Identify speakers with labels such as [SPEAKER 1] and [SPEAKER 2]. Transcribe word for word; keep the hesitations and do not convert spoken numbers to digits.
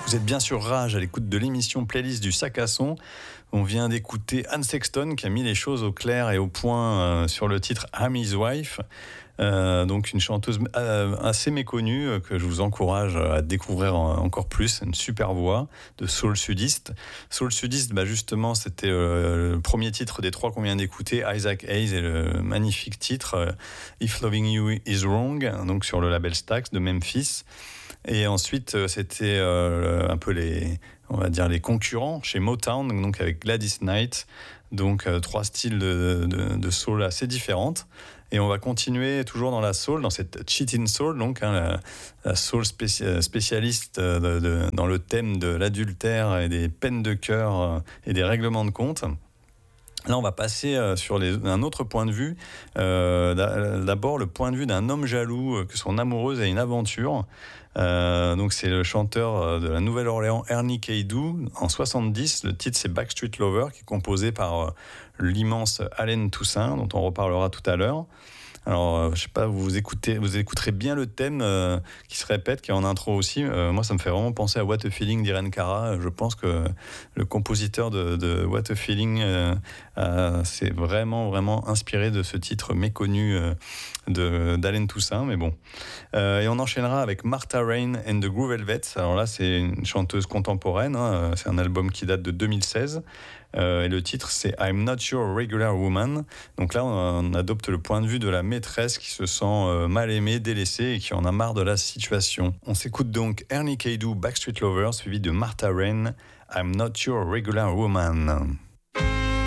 [SPEAKER 1] Vous êtes bien sur Rage à l'écoute de l'émission Playlist du Sac à Son. On vient d'écouter Anne Sexton qui a mis les choses au clair et au point euh, sur le titre I'm His Wife. Euh, donc une chanteuse euh, assez méconnue euh, que je vous encourage à découvrir en, encore plus, une super voix de soul sudiste. Soul sudiste, bah justement, c'était euh, le premier titre des trois qu'on vient d'écouter, Isaac Hayes, et le magnifique titre euh, If Loving You Is Wrong, donc sur le label Stax de Memphis. Et ensuite, euh, c'était euh, un peu les, on va dire les concurrents chez Motown, donc avec Gladys Knight. Donc euh, trois styles de, de, de soul assez différentes. Et on va continuer toujours dans la soul, dans cette cheating soul, donc hein, la, la soul spéci- spécialiste de, de, dans le thème de l'adultère et des peines de cœur euh, et des règlements de compte. Là, on va passer euh, sur les, un autre point de vue. Euh, d'abord, le point de vue d'un homme jaloux euh, que son amoureuse a une aventure. Euh, donc, c'est le chanteur de la Nouvelle-Orléans, Ernie Caidou, en soixante-dix. Le titre, c'est Backstreet Lover, qui est composé par euh, l'immense Allen Toussaint, dont on reparlera tout à l'heure. Alors, euh, je sais pas, vous écoutez, vous écouterez bien le thème euh, qui se répète, qui est en intro aussi. Euh, moi, ça me fait vraiment penser à What a Feeling d'Irene Cara. Je pense que le compositeur de, de What a Feeling euh, euh, s'est vraiment, vraiment inspiré de ce titre méconnu euh, de, d'Allen Toussaint, mais bon. Euh, et on enchaînera avec Martha Rain and the Groove Velvets. Alors là, c'est une chanteuse contemporaine. Hein. C'est un album qui date de deux mille seize. Euh, et le titre, c'est I'm Not Your Regular Woman. Donc là, on, on adopte le point de vue de la maîtresse qui se sent euh, mal aimée, délaissée et qui en a marre de la situation. On s'écoute donc Ernie Caidou, Backstreet Lover, suivi de Martha Rain, I'm Not Your Regular Woman.